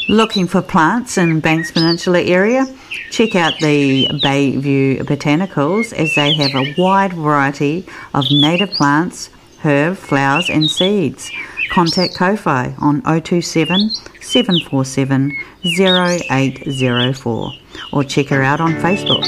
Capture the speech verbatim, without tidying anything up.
Looking for plants in Banks Peninsula area? Check out the Bayview Botanicals, as they have a wide variety of native plants, herb, flowers and seeds. Contact Ko-Fi on oh two seven, seven four seven, oh eight oh four or check her out on Facebook.